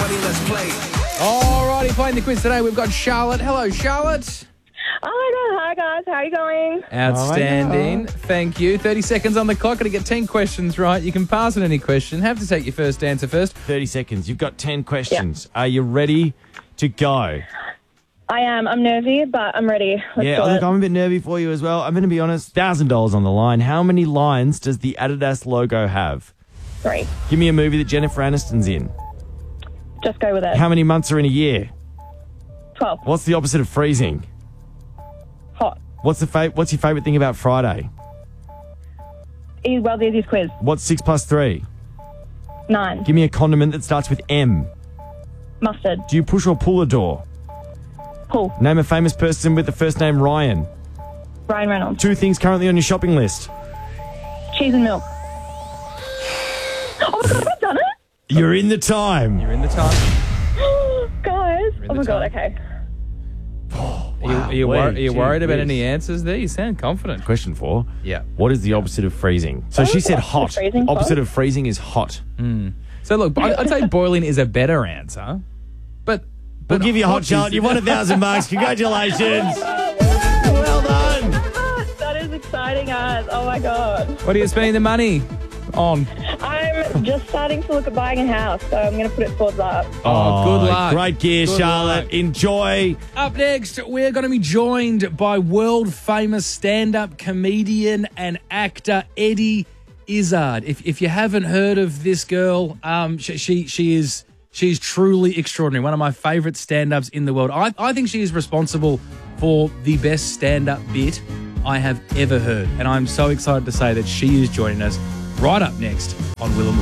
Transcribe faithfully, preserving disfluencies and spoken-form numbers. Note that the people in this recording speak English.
Everybody, let's play. Alrighty, playing the quiz today, we've got Charlotte. Hello, Charlotte. Oh my God, hi guys, how are you going? Outstanding. Thank you. thirty seconds on the clock. Got to get ten questions right. You can pass on any question. Have to take your first answer first. thirty seconds. You've got ten questions. Are you ready to go? I am. I'm nervy, but I'm ready. Let's yeah, do look, it. I'm a bit nervy for you as well. I'm going to be honest. one thousand dollars on the line. How many lines does the Adidas logo have? Three. Give me a movie that Jennifer Aniston's in. Just go with it. How many months are in a year? Twelve. What's the opposite of freezing? Hot. What's the fa- What's your favourite thing about Friday? E- well, the easiest quiz. What's six plus three? Nine. Give me a condiment that starts with M. Mustard. Do you push or pull a door? Pull. Name a famous person with the first name Ryan. Ryan Reynolds. Two things currently on your shopping list. Cheese and milk. Oh my God, I've done it? You're in the time. You're in the time. Guys. in Oh my the God, time. okay. Are you, are you, Wow. wor- are you Gee worried about whiz. any answers there? You sound confident. Question four. Yeah. What is the opposite of freezing? So What she is the said opposite of hot. freezing, Opposite Bob? of freezing is hot. So look, I- I'd say boiling is a better answer, but... We'll but give you a hot is- shot. You won a thousand bucks. Congratulations. Well done. That is exciting, guys. Oh my God. What are you spending the money on? I'm just starting to look at buying a house, so I'm going to put it towards that. Oh, good luck. Great gear, Good Charlotte. luck. Enjoy. Up next, we're going to be joined by world-famous stand-up comedian and actor Eddie Izzard. If if you haven't heard of this girl, um, she she, she is she's truly extraordinary. One of my favourite stand-ups in the world. I I think she is responsible for the best stand-up bit I have ever heard, and I'm so excited to say that she is joining us right up next on Will and